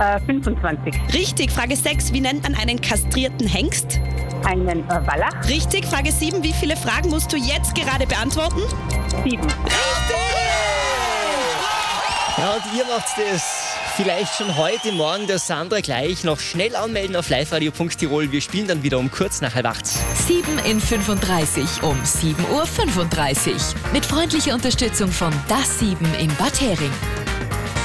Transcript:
25. Richtig. Frage 6. Wie nennt man einen kastrierten Hengst? Einen Wallach. Richtig. Frage 7. Wie viele Fragen musst du jetzt gerade beantworten? 7. Ja, und ihr macht das vielleicht schon heute Morgen, der Sandra gleich. Noch schnell anmelden auf liveradio.tirol. Wir spielen dann wieder um kurz nach 7:30. 7 in 35 um 7:35 Uhr. Mit freundlicher Unterstützung von Das 7 in Bad Hering.